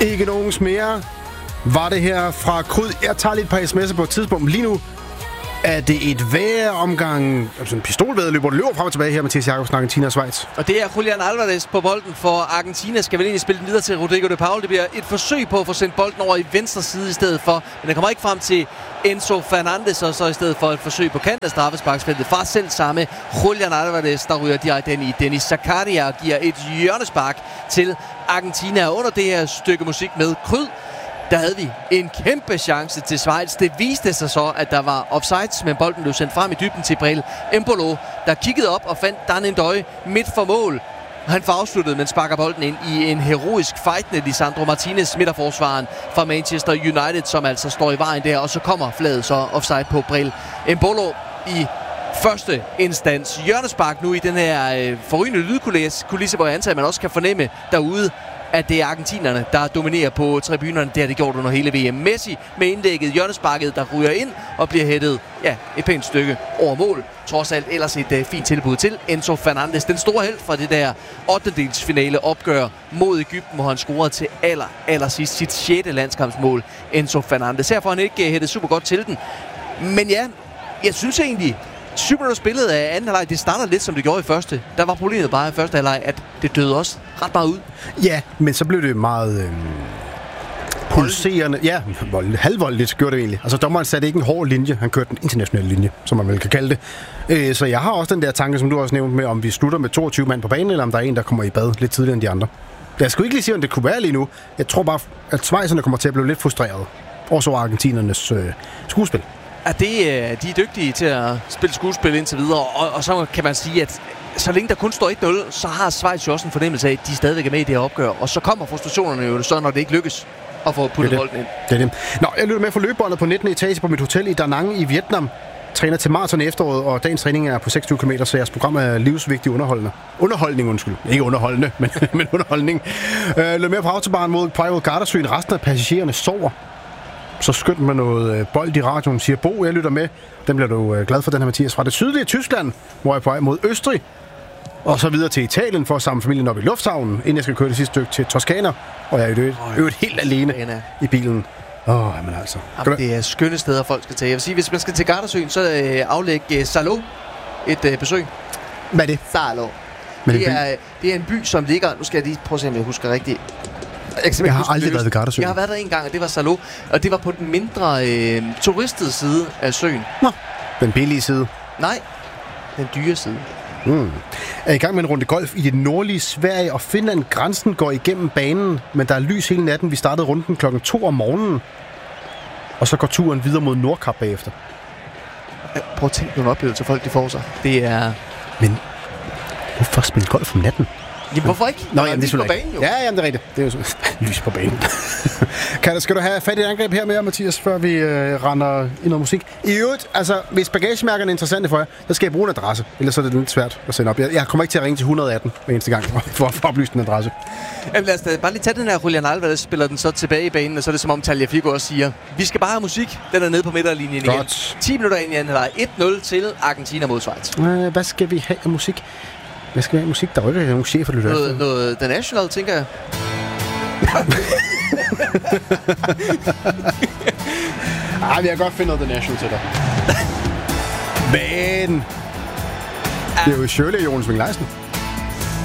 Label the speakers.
Speaker 1: Ikke nogen mere. Var det her fra Kryd. Jeg tager lidt et par sms'er på et tidspunkt. Lige nu er det et væromgang, altså en pistolvæddeløb, hvor det løber frem og tilbage her, Mathias Jakobsen, Argentina og Schweiz.
Speaker 2: Og det er Julian Alvarez på bolden for Argentina. Skal vel egentlig spille den videre til Rodrigo de Paul. Det bliver et forsøg på at få sendt bolden over i venstre side i stedet for. Men den kommer ikke frem til Enzo Fernandez, og så i stedet for et forsøg på kant af straffesparksfeltet fra selv samme Julian Alvarez, der ryger direkte ind i Denis Zakaria og giver et hjørnespark til Argentina. Under det her stykke musik med Kryd, der havde vi en kæmpe chance til Schweiz. Det viste sig så, at der var offsides, men bolden blev sendt frem i dybden til Breel Embolo, der kiggede op og fandt Dan N'Doye midt for mål. Han får afsluttet, men sparker bolden ind i en heroisk fightende Lisandro Martinez, midterforsvaren fra Manchester United, som altså står i vejen der. Og så kommer flaget så offside på Breel Embolo i første instans. Hjørnespark nu i den her forrygende lydkulisse, hvor jeg antager, man også kan fornemme derude, at det er argentinerne, der dominerer på tribunerne. Det har det gjort under hele VM. Messi med indlægget, hjørnesparket, der ryger ind og bliver hættet et pænt stykke over mål. Trods alt ellers et fint tilbud til Enzo Fernandez. Den store held fra det der 8-delsfinale opgør mod Egypten, hvor han scorede til allersidst sit 6. landskampsmål, Enzo Fernandez. Her får han ikke hættet super godt til den. Men ja, jeg synes egentlig, 7 minutter spillet af anden halvleg, det starter lidt som det gjorde i første. Der var problemet bare i første halvleg, at det døde også ret meget ud.
Speaker 1: Ja, men så blev det meget pulserende. Ja, halvvoldeligt gjorde det egentlig. Altså dommeren satte ikke en hård linje, han kørte en international linje, som man vel kan kalde det. Så jeg har også den der tanke, som du også nævnte med, om vi slutter med 22 mand på banen, eller om der er en, der kommer i bad lidt tidligere end de andre. Jeg skulle ikke lige sige, om det kunne være lige nu. Jeg tror bare, at schweizerne kommer til at blive lidt frustreret. Og så argentinernes skuespil.
Speaker 2: At de er dygtige til at spille skuespil indtil videre, og så kan man sige, at så længe der kun står 1-0, så har Schweiz jo også en fornemmelse af, at de stadigvæk er med i det her opgør, og så kommer frustrationerne jo så, når det ikke lykkes at få puttet bolden ind.
Speaker 1: Det er det. Nå, jeg lytter med for løbebåndet på 19. etage på mit hotel i Da Nang i Vietnam. Træner til maraton i efteråret, og dagens træning er på 26 km, så jeres program er livsvigtig underholdning, undskyld. Ikke underholdende, men underholdning. Lytter med på autobahn mod Pajol Gardasøen. Resten af passagererne sover. Så skønt med noget bold i radioen, siger Bo. Jeg lytter med. Den bliver du glad for, den her, Mathias. Fra det sydlige Tyskland, hvor jeg er på vej mod Østrig. Og så videre til Italien for at samle familien op i lufthavnen, inden jeg skal køre det sidste stykke til Toskana. Og jeg er øvet helt alene i bilen. Jamen altså.
Speaker 2: Jamen, det er skønne steder, folk skal tage. Jeg vil sige, hvis man skal til Gardasøen, så aflæg Salo et besøg.
Speaker 1: Hvad er det?
Speaker 2: Salo. Det er en by, som ligger... Nu skal jeg lige prøve at se, om jeg husker rigtigt.
Speaker 1: Jeg har aldrig været ved Gardasøen.
Speaker 2: Jeg har været der en gang, og det var Salo. Og det var på den mindre turistede side af søen.
Speaker 1: Nå, den billige side.
Speaker 2: Nej, den dyre side.
Speaker 1: Er i gang med en runde golf i det nordlige Sverige og Finland. Grænsen går igennem banen, men der er lys hele natten. Vi startede runden 2:00 om morgenen. Og så går turen videre mod Nordkap bagefter.
Speaker 2: Prøv at tænke nogle oplevelser, folk de får sig. Det er...
Speaker 1: Men hvorfor spille golf om natten?
Speaker 2: Jamen, hvorfor ikke?
Speaker 1: Nå, jamen, det er
Speaker 2: på banen, jo.
Speaker 1: Ja, jamen, det er rigtigt. Det er jo lys på banen. Skal du have fat i et angreb her med, Mathias, før vi render i noget musik? I øvrigt, altså, hvis bagagemærkerne er interessante for jer, så skal jeg bruge en adresse. Ellers er det lidt svært at sende op. Jeg kommer ikke til at ringe til 118 hver eneste gang for at få oplyst en adresse.
Speaker 2: Jamen, lad os bare lige tage den her Julian Alvarez, spiller den så tilbage i banen, og så er det som om Tagliafico også siger, vi skal bare have musik. Den er nede på midterlinjen igen. 10 minutter ind i anden halvleg. 1-0 til Argentina mod Schweiz.
Speaker 1: Hvad skal vi have af musik? Hvad skal vi have musik? Der er jo ikke nogen chefer, der lytter.
Speaker 2: Noget The National, tænker jeg.
Speaker 1: Vi kan godt finde noget The National til dig. Men det er jo Shirley og Jonas Ving Leisen.